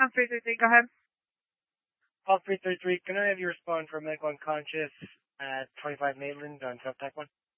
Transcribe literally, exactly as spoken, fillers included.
Um, three three three, go ahead. Call three three three, can I have you respond for a medical unconscious at twenty-five Maitland on South Tech one?